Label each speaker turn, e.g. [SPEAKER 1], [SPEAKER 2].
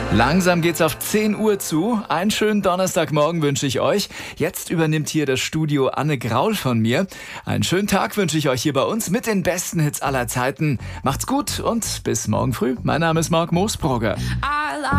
[SPEAKER 1] Langsam geht's auf 10 Uhr zu. Einen schönen Donnerstagmorgen wünsche ich euch. Jetzt übernimmt hier das Studio Anne Graul von mir. Einen schönen Tag wünsche ich euch hier bei uns mit den besten Hits aller Zeiten. Macht's gut und bis morgen früh. Mein Name ist Marc Moosbrugger.